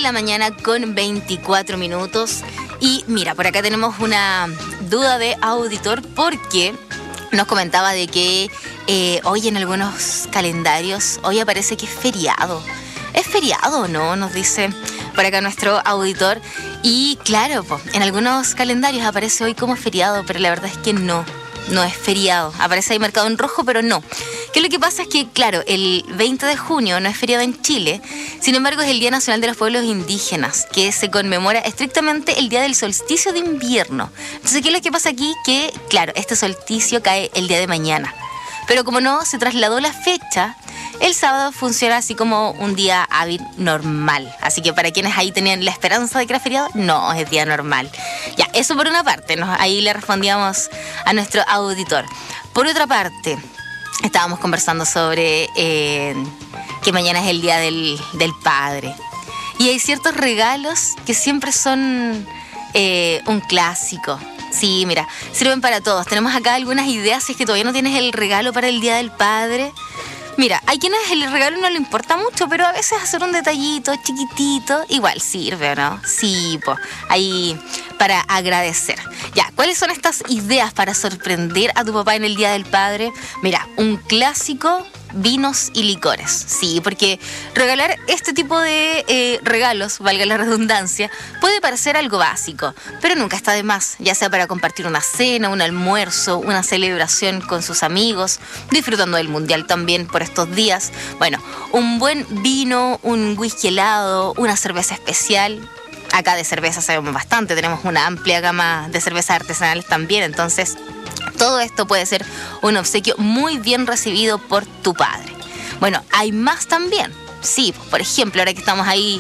la mañana con 24 minutos. Y mira, por acá tenemos una duda de auditor porque nos comentaba de que hoy en algunos calendarios, hoy aparece que es feriado. ¿Es feriado o no? Nos dice por acá nuestro auditor. Y claro, en algunos calendarios aparece hoy como feriado, pero la verdad es que no es feriado. Aparece ahí marcado en rojo, pero no. Que lo que pasa es que, claro, el 20 de junio no es feriado en Chile, sin embargo es el Día Nacional de los Pueblos Indígenas, que se conmemora estrictamente el día del solsticio de invierno. Entonces, ¿qué es lo que pasa aquí? Que, claro, este solsticio cae el día de mañana. Pero como no se trasladó la fecha, el sábado funciona así como un día hábil normal. Así que para quienes ahí tenían la esperanza de que era feriado, no, es día normal. Ya, eso por una parte, ahí le respondíamos a nuestro auditor. Por otra parte, estábamos conversando sobre que mañana es el Día del Padre. Y hay ciertos regalos que siempre son un clásico. Sí, mira, sirven para todos. Tenemos acá algunas ideas si es que todavía no tienes el regalo para el Día del Padre. Mira, hay quienes el regalo no le importa mucho, pero a veces hacer un detallito chiquitito igual sirve, ¿o no? Sí, pues, ahí para agradecer. Ya, ¿cuáles son estas ideas para sorprender a tu papá en el Día del Padre? Mira, un clásico, vinos y licores. Sí, porque regalar este tipo de regalos, valga la redundancia, puede parecer algo básico, pero nunca está de más, ya sea para compartir una cena, un almuerzo, una celebración con sus amigos, disfrutando del mundial también por estos días. Bueno, un buen vino, un whisky helado, una cerveza especial. Acá de cerveza sabemos bastante, tenemos una amplia gama de cervezas artesanales también, entonces todo esto puede ser un obsequio muy bien recibido por tu padre. Bueno, hay más también. Sí, por ejemplo, ahora que estamos ahí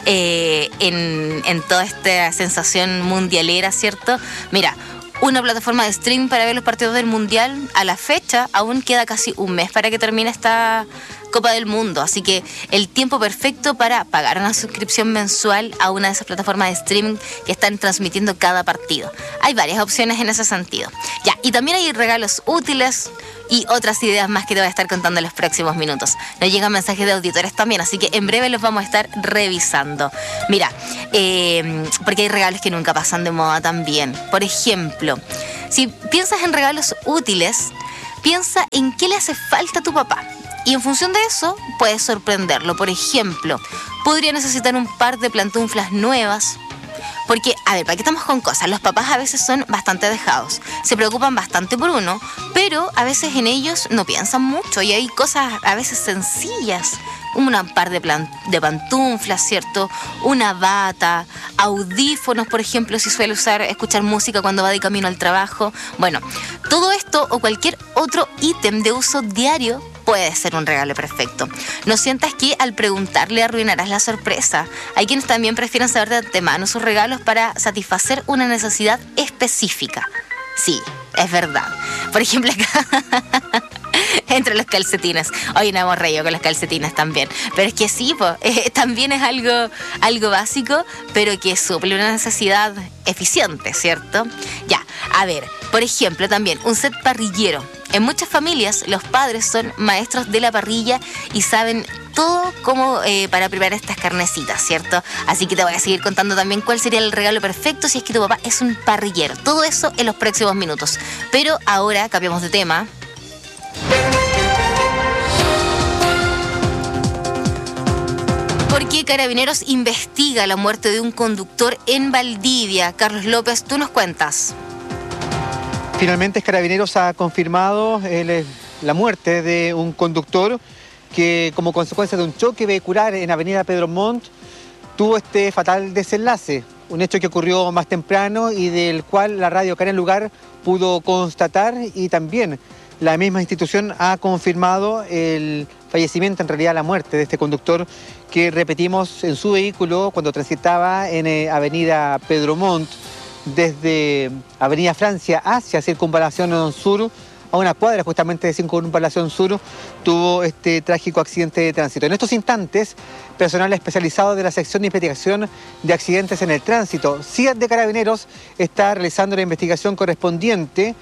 en toda esta sensación mundialera, ¿cierto? Mira, una plataforma de stream para ver los partidos del Mundial. A la fecha aún queda casi un mes para que termine esta Copa del Mundo, así que el tiempo perfecto para pagar una suscripción mensual a una de esas plataformas de streaming que están transmitiendo cada partido. Hay varias opciones en ese sentido. Ya, y también hay regalos útiles y otras ideas más que te voy a estar contando en los próximos minutos. Nos llegan mensajes de auditores también, así que en breve los vamos a estar revisando. Mira, porque hay regalos que nunca pasan de moda también. Por ejemplo, si piensas en regalos útiles, piensa en qué le hace falta a tu papá. Y en función de eso, puedes sorprenderlo. Por ejemplo, podría necesitar un par de pantuflas nuevas. Porque, a ver, ¿para qué estamos con cosas? Los papás a veces son bastante dejados. Se preocupan bastante por uno, pero a veces en ellos no piensan mucho. Y hay cosas a veces sencillas. Un par de pantuflas, ¿cierto? Una bata, audífonos, por ejemplo, si suele escuchar música cuando va de camino al trabajo. Bueno, todo esto o cualquier otro ítem de uso diario puede ser un regalo perfecto. No sientas que al preguntarle arruinarás la sorpresa. Hay quienes también prefieren saber de antemano sus regalos para satisfacer una necesidad específica. Sí, es verdad. Por ejemplo, acá entre los calcetines. Hoy nos hemos reído con los calcetines también. Pero es que sí, también es algo básico, pero que suple una necesidad eficiente, ¿cierto? Ya, a ver, por ejemplo, también un set parrillero. En muchas familias, los padres son maestros de la parrilla y saben todo cómo para preparar estas carnecitas, ¿cierto? Así que te voy a seguir contando también cuál sería el regalo perfecto si es que tu papá es un parrillero. Todo eso en los próximos minutos. Pero ahora cambiamos de tema. Porque Carabineros investiga la muerte de un conductor en Valdivia. Carlos López, tú nos cuentas. Finalmente, Carabineros ha confirmado la muerte de un conductor que, como consecuencia de un choque vehicular en Avenida Pedro Montt, tuvo este fatal desenlace. Un hecho que ocurrió más temprano y del cual la radio Cara en Lugar pudo constatar, y también la misma institución ha confirmado el fallecimiento, en realidad la muerte de este conductor que, repetimos, en su vehículo cuando transitaba en Avenida Pedro Montt desde Avenida Francia hacia Circunvalación Sur, a una cuadra justamente de Circunvalación Sur, tuvo este trágico accidente de tránsito. En estos instantes, personal especializado de la sección de investigación de accidentes en el tránsito, CIAT de Carabineros, está realizando la investigación correspondiente,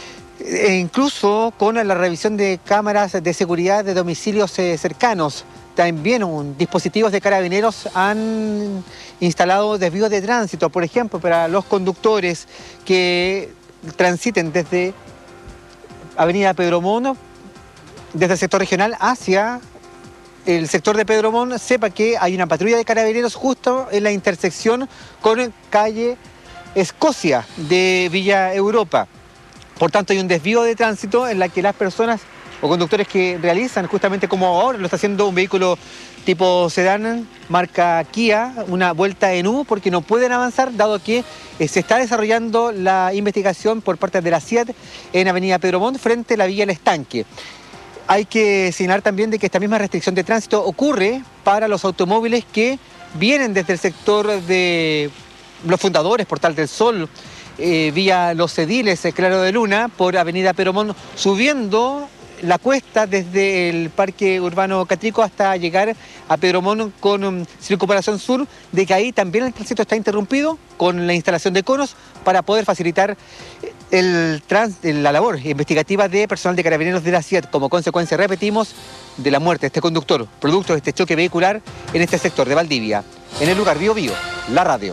e incluso con la revisión de cámaras de seguridad de domicilios cercanos. también dispositivos de carabineros han instalado desvíos de tránsito, por ejemplo, para los conductores que transiten desde Avenida Pedro Montt, desde el sector regional hacia el sector de Pedro Montt, sepa que hay una patrulla de carabineros justo en la intersección con calle Escocia de Villa Europa. Por tanto, hay un desvío de tránsito en la que las personas o conductores que realizan, justamente como ahora lo está haciendo un vehículo tipo sedán, marca Kia, una vuelta en U, porque no pueden avanzar, dado que se está desarrollando la investigación por parte de la CIAT en Avenida Pedro Montt, frente a la Villa El Estanque. Hay que señalar también de que esta misma restricción de tránsito ocurre para los automóviles que vienen desde el sector de Los Fundadores, Portal del Sol, vía Los Ediles, Claro de Luna, por Avenida Pedro Montt, subiendo la cuesta desde el Parque Urbano Catrico hasta llegar a Pedro Montt con Circunvalación Sur, de que ahí también el tránsito está interrumpido con la instalación de conos para poder facilitar la labor investigativa de personal de carabineros de la CIAT, como consecuencia, repetimos, de la muerte de este conductor, producto de este choque vehicular en este sector de Valdivia. En el lugar, Bío Bío, la radio.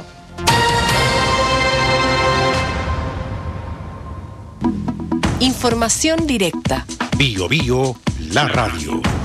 Información directa. Bío Bío, la radio.